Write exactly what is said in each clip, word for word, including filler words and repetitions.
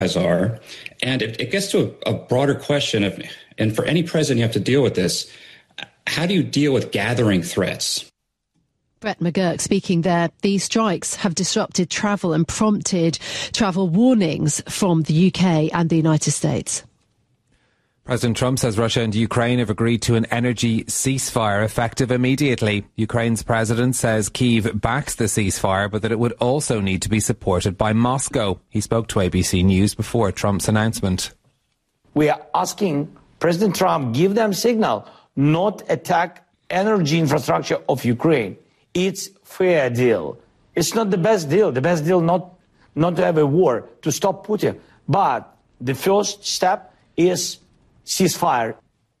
are. And it, it gets to a, a broader question of, and for any president you have to deal with this, how do you deal with gathering threats? Brett McGurk speaking there. These strikes have disrupted travel and prompted travel warnings from the U K and the United States. President Trump says Russia and Ukraine have agreed to an energy ceasefire effective immediately. Ukraine's president says Kyiv backs the ceasefire, but that it would also need to be supported by Moscow. He spoke to A B C News before Trump's announcement. We are asking President Trump, give them signal, not attack energy infrastructure of Ukraine. It's fair deal. It's not the best deal. The best deal not, not to have a war, to stop Putin. But the first step is ceasefire.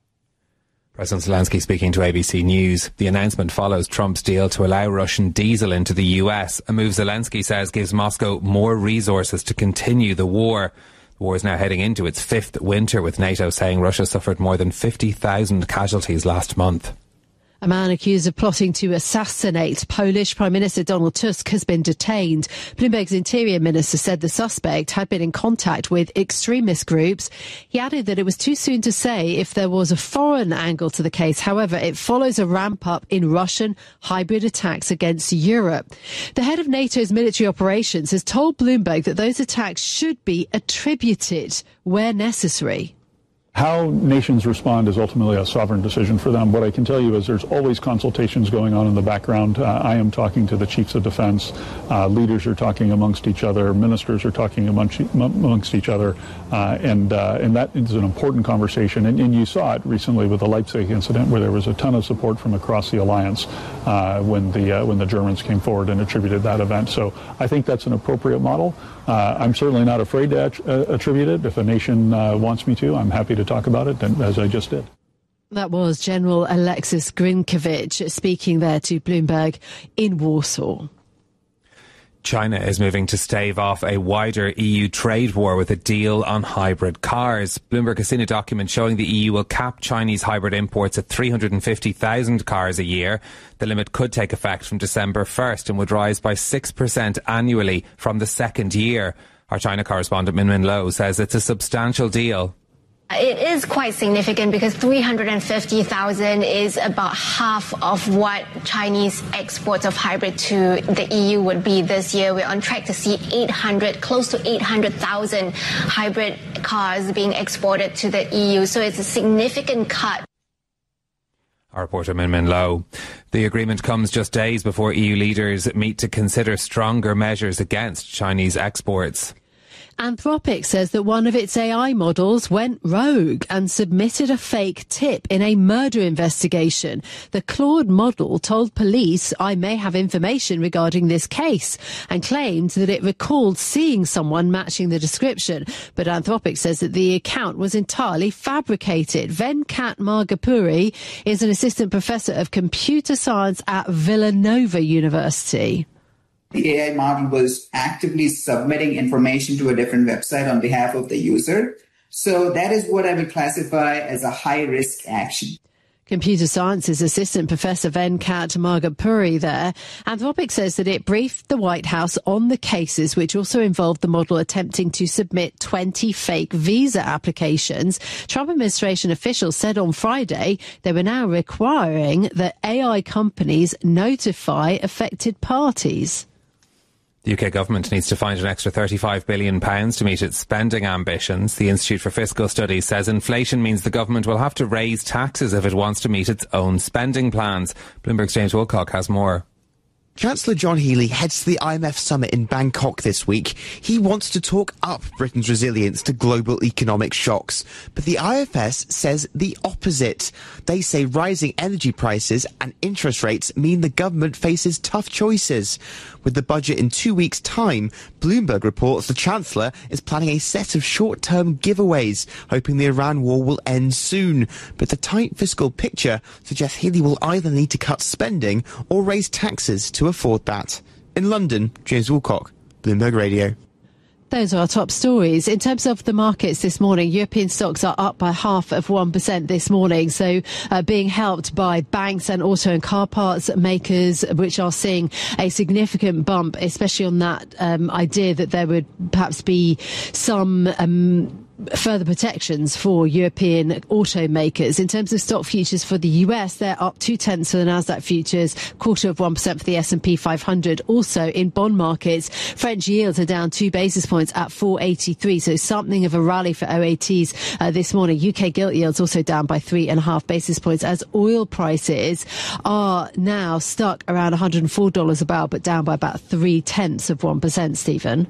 President Zelensky speaking to A B C News. The announcement follows Trump's deal to allow Russian diesel into the U S, a move Zelensky says gives Moscow more resources to continue the war. The war is now heading into its fifth winter, with NATO saying Russia suffered more than fifty thousand casualties last month. A man accused of plotting to assassinate Polish Prime Minister Donald Tusk has been detained. Bloomberg's Interior Minister said the suspect had been in contact with extremist groups. He added that it was too soon to say if there was a foreign angle to the case. However, it follows a ramp up in Russian hybrid attacks against Europe. The head of NATO's military operations has told Bloomberg that those attacks should be attributed where necessary. How nations respond is ultimately a sovereign decision for them. What I can tell you is there's always consultations going on in the background. Uh, I am talking to the chiefs of defense. Uh, leaders are talking amongst each other. Ministers are talking amongst, amongst each other. Uh, and uh, and that is an important conversation. And, and you saw it recently with the Leipzig incident, where there was a ton of support from across the alliance uh, when the uh, when the Germans came forward and attributed that event. So I think that's an appropriate model. Uh, I'm certainly not afraid to att- uh, attribute it. If a nation uh, wants me to, I'm happy to talk about it, as I just did. That was General Alexis Grinkovich speaking there to Bloomberg in Warsaw. China is moving to stave off a wider E U trade war with a deal on hybrid cars. Bloomberg has seen a document showing the E U will cap Chinese hybrid imports at three hundred fifty thousand cars a year. The limit could take effect from December first and would rise by six percent annually from the second year. Our China correspondent Min Min Lo says it's a substantial deal. It is quite significant because three hundred fifty thousand is about half of what Chinese exports of hybrid to the E U would be this year. We're on track to see eight hundred, close to eight hundred thousand hybrid cars being exported to the E U. So it's a significant cut. Our reporter Min Min Lo. The agreement comes just days before E U leaders meet to consider stronger measures against Chinese exports. Anthropic says that one of its A I models went rogue and submitted a fake tip in a murder investigation. The Claude model told police, "I may have information regarding this case," and claimed that it recalled seeing someone matching the description. But Anthropic says that the account was entirely fabricated. Venkat Margapuri is an assistant professor of computer science at Villanova University. The A I model was actively submitting information to a different website on behalf of the user. So that is what I would classify as a high-risk action. Computer Sciences Assistant Professor Venkat Margapuri there. Anthropic says that it briefed the White House on the cases, which also involved the model attempting to submit twenty fake visa applications. Trump administration officials said on Friday they were now requiring that A I companies notify affected parties. The U K government needs to find an extra thirty-five billion pounds to meet its spending ambitions. The Institute for Fiscal Studies says inflation means the government will have to raise taxes if it wants to meet its own spending plans. Bloomberg's James Woolcock has more. Chancellor John Healey heads to the I M F summit in Bangkok this week. He wants to talk up Britain's resilience to global economic shocks. But the I F S says the opposite. They say rising energy prices and interest rates mean the government faces tough choices. With the budget in two weeks' time, Bloomberg reports the Chancellor is planning a set of short-term giveaways, hoping the Iran war will end soon. But the tight fiscal picture suggests Healey will either need to cut spending or raise taxes to afford that. In London, James Woolcock, Bloomberg Radio. Those are our top stories. In terms of the markets this morning, European stocks are up by half of one percent this morning. So uh, being helped by banks and auto and car parts makers, which are seeing a significant bump, especially on that um, idea that there would perhaps be some um, further protections for European automakers. In terms of stock futures for the U S, they're up two tenths for the Nasdaq futures, quarter of one percent for the S and P five hundred. Also in bond markets, French yields are down two basis points at four eighty-three. So something of a rally for O A Ts uh, this morning. U K gilt yields also down by three and a half basis points as oil prices are now stuck around one hundred four dollars a barrel, but down by about three tenths of one percent, Stephen.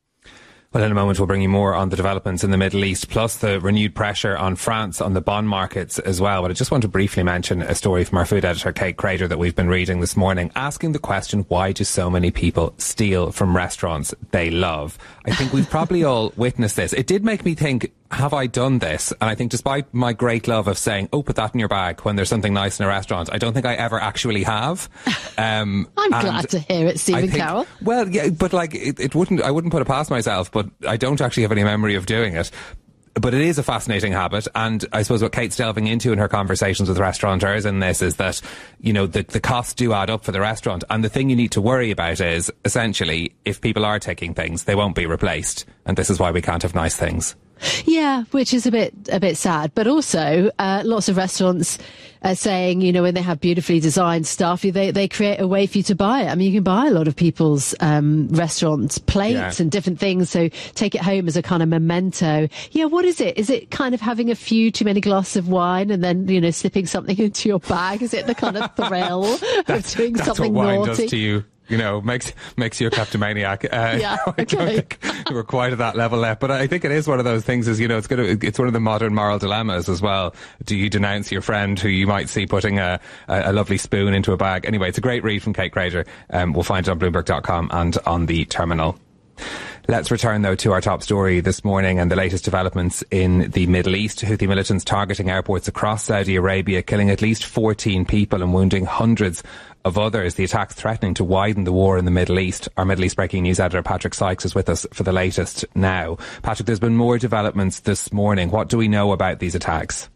Well, in a moment, we'll bring you more on the developments in the Middle East, plus the renewed pressure on France on the bond markets as well. But I just want to briefly mention a story from our food editor, Kate Crater, that we've been reading this morning, asking the question, why do so many people steal from restaurants they love? I think we've probably all witnessed this. It did make me think, have I done this? And I think despite my great love of saying, oh, put that in your bag when there's something nice in a restaurant, I don't think I ever actually have. Um, I'm glad to hear it, Stephen think, Carroll. Well, yeah, but like, it, it wouldn't, I wouldn't put it past myself, but I don't actually have any memory of doing it. But it is a fascinating habit, and I suppose what Kate's delving into in her conversations with restaurateurs in this is that, you know, the, the costs do add up for the restaurant, and the thing you need to worry about is, essentially, if people are taking things, they won't be replaced, and this is why we can't have nice things. Yeah, which is a bit a bit sad. But also, uh, lots of restaurants are saying, you know, when they have beautifully designed stuff, they they create a way for you to buy it. I mean, you can buy a lot of people's um, restaurant plates yeah. and different things. So take it home as a kind of memento. Yeah, what is it? Is it kind of having a few too many glasses of wine and then, you know, slipping something into your bag? Is it the kind of thrill of doing that's something what wine naughty? Does to you. You know, makes makes you a kleptomaniac. Uh, yeah, okay. I don't think we're quite at that level yet, but I think it is one of those things. Is you know, it's gonna, it's one of the modern moral dilemmas as well. Do you denounce your friend who you might see putting a, a, a lovely spoon into a bag? Anyway, it's a great read from Kate Crater. Um, we'll find it on Bloomberg dot com and on the terminal. Let's return, though, to our top story this morning and the latest developments in the Middle East. Houthi militants targeting airports across Saudi Arabia, killing at least fourteen people and wounding hundreds of others. The attacks threatening to widen the war in the Middle East. Our Middle East breaking news editor, Patrick Sykes, is with us for the latest now. Patrick, there's been more developments this morning. What do we know about these attacks?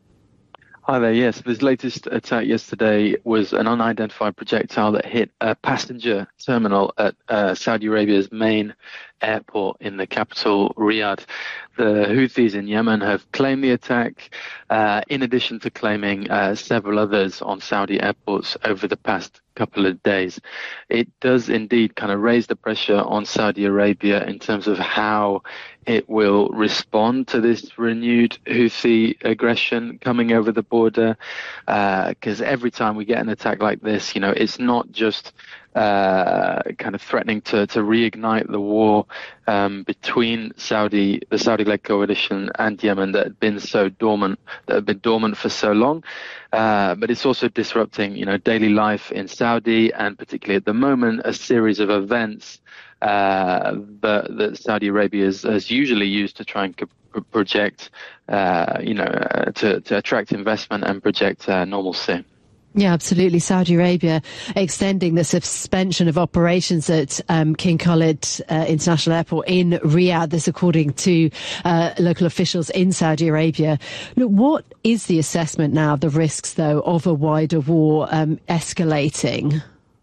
Hi there. Yes, this latest attack yesterday was an unidentified projectile that hit a passenger terminal at uh, Saudi Arabia's main airport in the capital, Riyadh. The Houthis in Yemen have claimed the attack, uh, in addition to claiming uh, several others on Saudi airports over the past couple of days. It does indeed kind of raise the pressure on Saudi Arabia in terms of how it will respond to this renewed Houthi aggression coming over the border, because uh, every time we get an attack like this, you know, it's not just uh, kind of threatening to, to reignite the war um, between Saudi, the Saudi-led coalition and Yemen that had been so dormant, that had been dormant for so long. Uh, but it's also disrupting, you know, daily life in Saudi, and particularly at the moment, a series of events uh, that, that Saudi Arabia has, has usually used to try and co- project, uh, you know, uh, to, to attract investment and project uh, normalcy. Yeah, absolutely. Saudi Arabia extending the suspension of operations at um, King Khalid uh, International Airport in Riyadh. This according to uh, local officials in Saudi Arabia. Look, what is the assessment now of the risks, though, of a wider war um, escalating?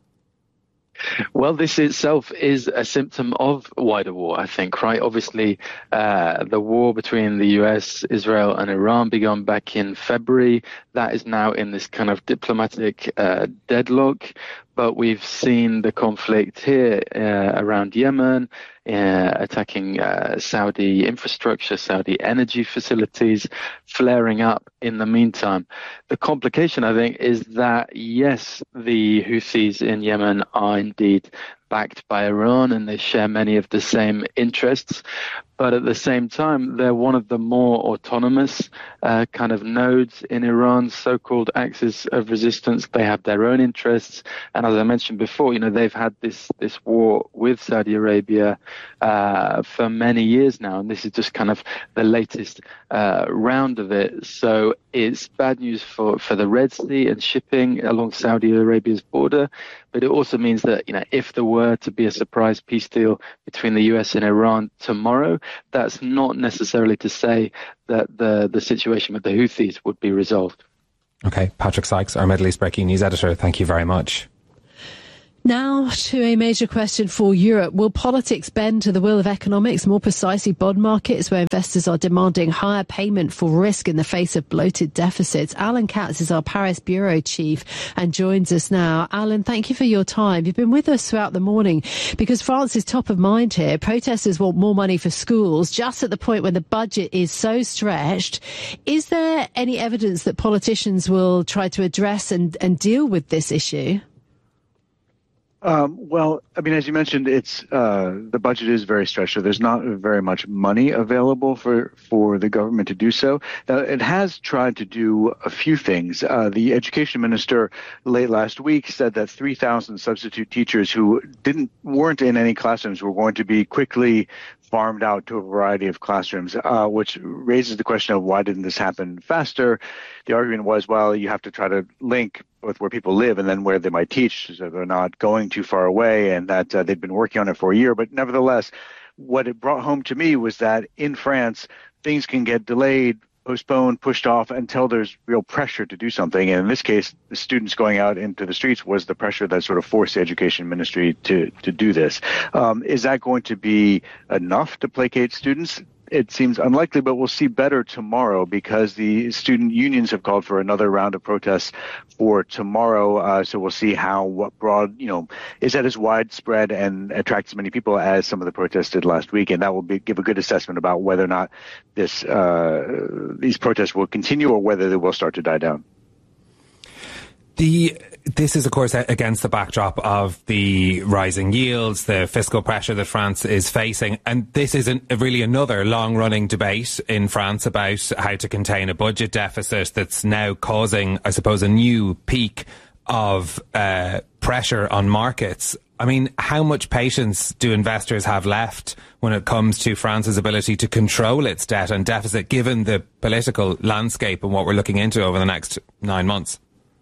Well, this itself is a symptom of wider war, I think, right? Obviously, uh, the war between the U S, Israel and Iran began back in February. That is now in this kind of diplomatic uh, deadlock. But we've seen the conflict here uh, around Yemen, uh, attacking uh, Saudi infrastructure, Saudi energy facilities, flaring up in the meantime. The complication, I think, is that, yes, the Houthis in Yemen are indeed backed by Iran and they share many of the same interests. But at the same time, they're one of the more autonomous uh, kind of nodes in Iran's so-called axis of resistance. They have their own interests. And as I mentioned before, you know, they've had this, this war with Saudi Arabia uh, for many years now. And this is just kind of the latest uh, round of it. So it's bad news for, for the Red Sea and shipping along Saudi Arabia's border. But it also means that, you know, if there were were to be a surprise peace deal between the U S and Iran tomorrow, that's not necessarily to say that the, the situation with the Houthis would be resolved. Okay, Patrick Sykes, our Middle East Breaking News editor, thank you very much. Now to a major question for Europe. Will politics bend to the will of economics, more precisely bond markets, where investors are demanding higher payment for risk in the face of bloated deficits? Alan Katz is our Paris bureau chief and joins us now. Alan, thank you for your time. You've been with us throughout the morning because France is top of mind here. Protesters want more money for schools just at the point when the budget is so stretched. Is there any evidence that politicians will try to address and, and deal with this issue? Um, well, I mean, as you mentioned, it's uh, the budget is very stretched, so there's not very much money available for, for the government to do so. Now, it has tried to do a few things. Uh, the education minister late last week said that three thousand substitute teachers who didn't weren't in any classrooms were going to be quickly farmed out to a variety of classrooms, uh, which raises the question of why didn't this happen faster? The argument was, well, you have to try to link with where people live and then where they might teach, so they're not going too far away, and that uh, they'd been working on it for a year. But nevertheless, what it brought home to me was that in France, things can get delayed, postponed, pushed off until there's real pressure to do something. And in this case, the students going out into the streets was the pressure that sort of forced the education ministry to, to do this. Um, is that going to be enough to placate students? It seems unlikely, but we'll see better tomorrow because the student unions have called for another round of protests for tomorrow. Uh, so we'll see how what broad, you know, is that as widespread and attracts as many people as some of the protests did last week. And that will be, give a good assessment about whether or not this uh, these protests will continue or whether they will start to die down. The This is, of course, against the backdrop of the rising yields, the fiscal pressure that France is facing. And this is an, really another long-running debate in France about how to contain a budget deficit that's now causing, I suppose, a new peak of uh, pressure on markets. I mean, how much patience do investors have left when it comes to France's ability to control its debt and deficit, given the political landscape and what we're looking into over the next nine months?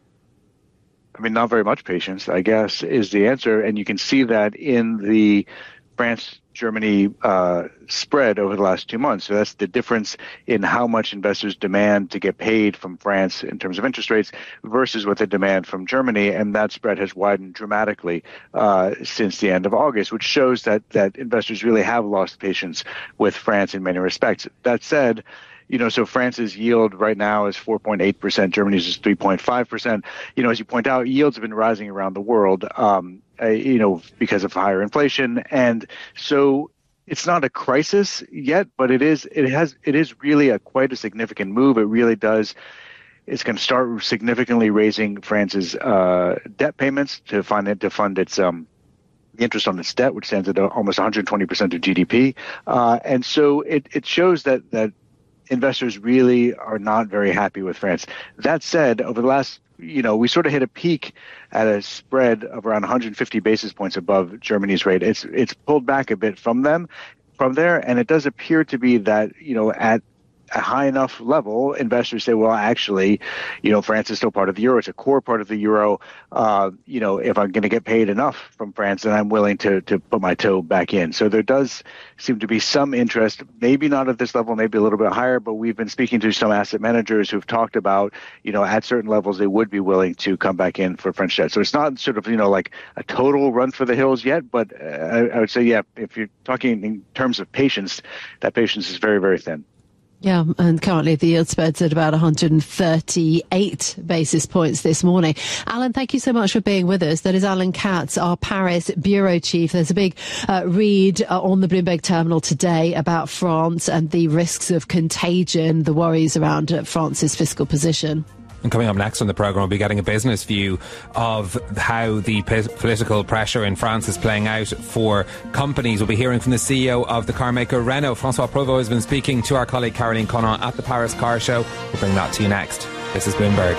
I mean, not very much patience, I guess, is the answer. And you can see that in the France-Germany uh, spread over the last two months. So that's the difference in how much investors demand to get paid from France in terms of interest rates versus what they demand from Germany. And that spread has widened dramatically uh, since the end of August, which shows that, that investors really have lost patience with France in many respects. That said, you know, so France's yield right now is four point eight percent. Germany's is three point five percent. You know, as you point out, yields have been rising around the world, um, uh, you know, because of higher inflation. And so it's not a crisis yet, but it is, it has, it is really a quite a significant move. It really does. It's going to start significantly raising France's uh, debt payments to fund it, to fund its, um, the interest on its debt, which stands at almost one hundred twenty percent of G D P. Uh, and so it, it shows that, that, investors really are not very happy with France. That said, over the last, you know, we sort of hit a peak at a spread of around one hundred fifty basis points above Germany's rate. It's it's pulled back a bit from them, from there, and it does appear to be that, you know, at a high enough level, investors say, well, actually, you know, France is still part of the euro. It's a core part of the euro. Uh, you know, if I'm going to get paid enough from France, then I'm willing to to put my toe back in. So there does seem to be some interest, maybe not at this level, maybe a little bit higher, but we've been speaking to some asset managers who've talked about, you know, at certain levels, they would be willing to come back in for French debt. So it's not sort of, you know, like a total run for the hills yet, but uh, I, I would say, yeah, if you're talking in terms of patience, that patience is very, very thin. Yeah, and currently the yield spread's at about one hundred thirty-eight basis points this morning. Alan, thank you so much for being with us. That is Alan Katz, our Paris bureau chief. There's a big uh, read uh, on the Bloomberg terminal today about France and the risks of contagion, the worries around uh, France's fiscal position. And coming up next on the programme, we'll be getting a business view of how the p- political pressure in France is playing out for companies. We'll be hearing from the C E O of the car maker Renault. Francois Provost has been speaking to our colleague Caroline Conant at the Paris Car Show. We'll bring that to you next. This is Bloomberg.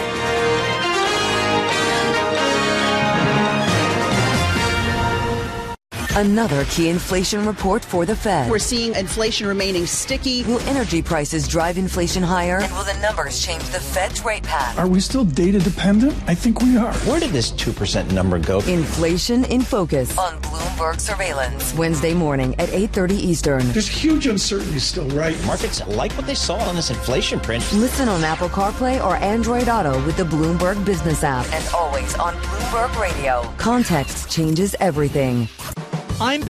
Another key inflation report for the Fed. We're seeing inflation remaining sticky. Will energy prices drive inflation higher? And will the numbers change the Fed's rate path? Are we still data dependent? I think we are. Where did this two percent number go? Inflation in Focus on Bloomberg Surveillance. Wednesday morning at eight thirty Eastern. There's huge uncertainty still, right? Markets like what they saw on this inflation print. Listen on Apple CarPlay or Android Auto with the Bloomberg Business app. And always on Bloomberg Radio. Context changes everything. I'm